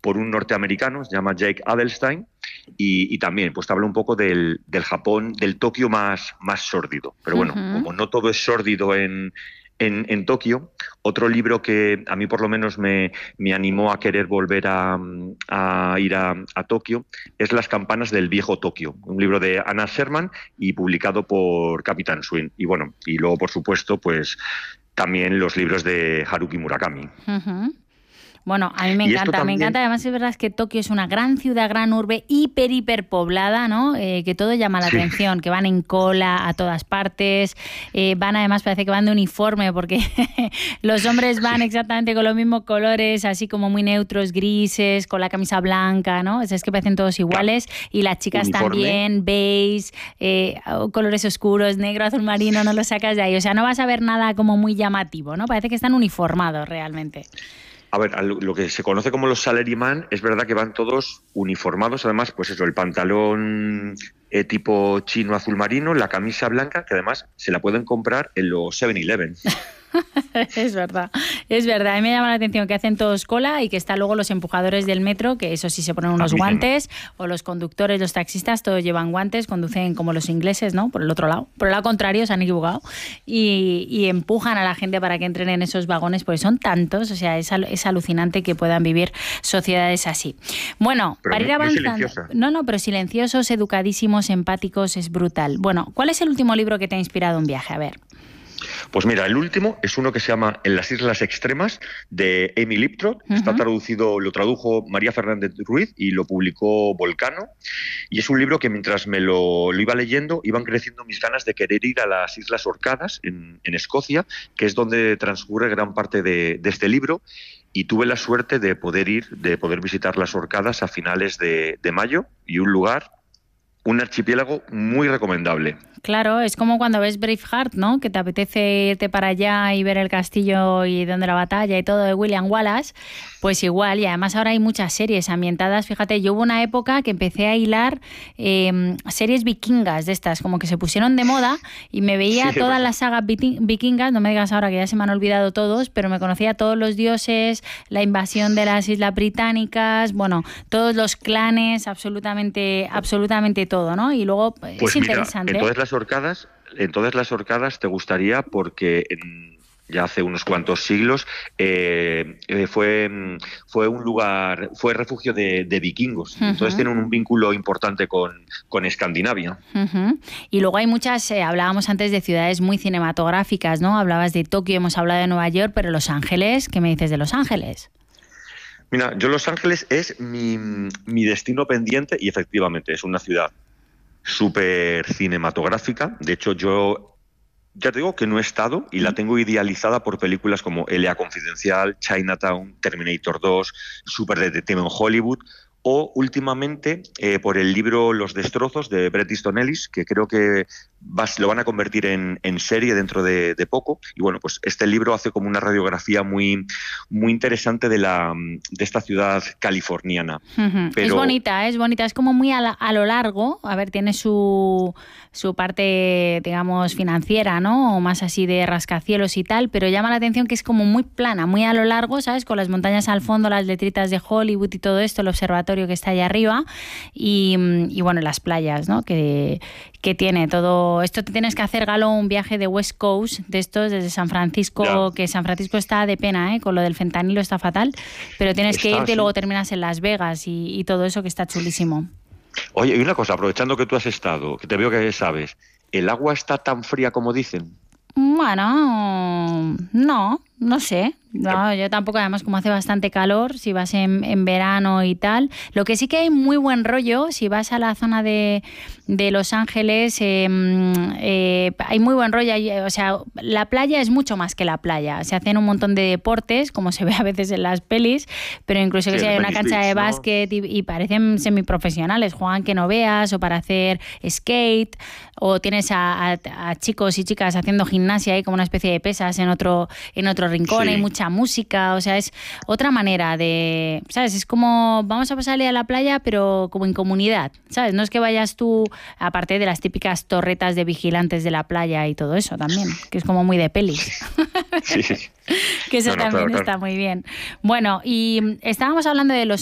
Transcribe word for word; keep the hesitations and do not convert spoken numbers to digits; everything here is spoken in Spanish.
por un norteamericano, se llama Jake Adelstein, y, y también pues te habla un poco del, del Japón, del Tokio más, más sórdido. Pero bueno, Ujú. como no todo es sórdido en, en, en Tokio, otro libro que a mí por lo menos me, me animó a querer volver a, a ir a, a Tokio es Las campanas del viejo Tokio, un libro de Anna Sherman y publicado por Capitán Swing. Y bueno, y luego por supuesto pues también los libros de Haruki Murakami. Ujú. Bueno, a mí me Y esto encanta, me también, encanta. Además es verdad que Tokio es una gran ciudad, gran urbe, hiper, hiper poblada, ¿no? Eh, que todo llama la sí, atención, que van en cola a todas partes, eh, van además, parece que van de uniforme, porque los hombres sí, van exactamente con los mismos colores, así como muy neutros, grises, con la camisa blanca, ¿no? O sea, es que parecen todos claro, iguales, y las chicas uniforme. también, beige, eh, colores oscuros, negro, azul marino, no lo sacas de ahí. O sea, no vas a ver nada como muy llamativo, ¿no? Parece que están uniformados realmente. A ver, a lo lo que se conoce como los salaryman, es verdad que van todos uniformados, además, pues eso, el pantalón eh, tipo chino azul marino, la camisa blanca, que además se la pueden comprar en los seven eleven. Es verdad, es verdad. A mí me llama la atención que hacen todos cola y que están luego los empujadores del metro, que eso sí se ponen unos También, guantes, o los conductores, los taxistas, todos llevan guantes, conducen como los ingleses, ¿no? Por el otro lado, por el lado contrario, se han equivocado, y, y empujan a la gente para que entren en esos vagones, porque son tantos, o sea, es, al- es alucinante que puedan vivir sociedades así. Bueno, pero para muy, ir muy avanzando, silenciosa. no, no, pero silenciosos, educadísimos, empáticos, es brutal. Bueno, ¿cuál es el último libro que te ha inspirado un viaje? A ver. Pues mira, el último es uno que se llama En las Islas Extremas, de Amy Liptrot. Está Ujú. traducido, lo tradujo María Fernández Ruiz y lo publicó Volcano. Y es un libro que mientras me lo, lo iba leyendo, iban creciendo mis ganas de querer ir a las Islas Orcadas, en, en Escocia, que es donde transcurre gran parte de, de este libro. Y tuve la suerte de poder ir, de poder visitar las Orcadas a finales de, de mayo, y un lugar, un archipiélago muy recomendable. Claro, es como cuando ves Braveheart, ¿no? Que te apetece irte para allá y ver el castillo y donde la batalla y todo de William Wallace. Pues igual, y además ahora hay muchas series ambientadas. Fíjate, yo hubo una época que empecé a hilar eh, series vikingas de estas, como que se pusieron de moda, y me Sí, veía es todas verdad. las sagas viti- vikingas. No me digas ahora que ya se me han olvidado todos, pero me conocía todos los dioses, la invasión de las Islas Británicas, bueno, todos los clanes, absolutamente, absolutamente todo, ¿no? Y luego eh, es Pues mira, interesante, ¿eh? entonces las Orcadas, entonces las Orcadas te gustaría porque en- ya hace unos cuantos siglos eh, eh, fue, mm, fue un lugar, fue refugio de, de vikingos. Entonces Ujú. tienen un vínculo importante con, con Escandinavia. Ujú. Y luego hay muchas, eh, hablábamos antes de ciudades muy cinematográficas, ¿no? Hablabas de Tokio, hemos hablado de Nueva York, pero Los Ángeles, ¿qué me dices de Los Ángeles? Mira, yo Los Ángeles es mi, mi destino pendiente y efectivamente es una ciudad súper cinematográfica. De hecho, yo ya te digo que no he estado y la ¿Mm? tengo idealizada por películas como L A Confidencial, Chinatown, Terminator dos, Super Detective en Hollywood, o últimamente eh, por el libro Los destrozos de Bret Easton Ellis, que creo que vas- lo van a convertir en, en serie dentro de, de poco. Y bueno, pues este libro hace como una radiografía muy, muy interesante de, la, de esta ciudad californiana. Ujú. Es Pero bonita, es bonita, es como muy a, la- a lo largo. A ver, tiene su, su parte, digamos, financiera, ¿no? O más así de rascacielos y tal, pero llama la atención que es como muy plana, muy a lo largo, ¿sabes? Con las montañas al fondo, las letritas de Hollywood y todo esto, el observatorio que está allá arriba, y, y bueno, las playas, ¿no? Que, que tiene todo. Esto te tienes que hacer, Galo, un viaje de West Coast, de estos, desde San ya Francisco, que San Francisco está de pena, ¿eh? Con lo del fentanilo está fatal, pero tienes que está irte y luego así. terminas en Las Vegas y, y todo eso, que está chulísimo. Oye, y una cosa, aprovechando que tú has estado, que te veo que sabes, ¿el agua está tan fría como dicen? Bueno, no, no sé. No, yo tampoco, además, como hace bastante calor, si vas en, en verano y tal. Lo que sí que hay muy buen rollo, si vas a la zona de, de Los Ángeles, eh, eh, hay muy buen rollo. Hay, o sea, la playa es mucho más que la playa. Se hacen un montón de deportes, como se ve a veces en las pelis, pero incluso Sí, que si el hay una Venice cancha de Beach, ¿no? básquet y, y parecen semiprofesionales, juegan que no veas, o para hacer skate, o tienes a, a, a chicos y chicas haciendo gimnasia ahí como una especie de pesas en otro, en otro rincón. Hay Sí. mucha música, o sea, es otra manera de, ¿sabes? Es como vamos a pasar el día a la playa, pero como en comunidad, ¿sabes? No es que vayas tú, aparte de las típicas torretas de vigilantes de la playa y todo eso también, que es como muy de pelis. Sí. Que eso No, no, claro, también claro. está muy bien. Bueno, y estábamos hablando de los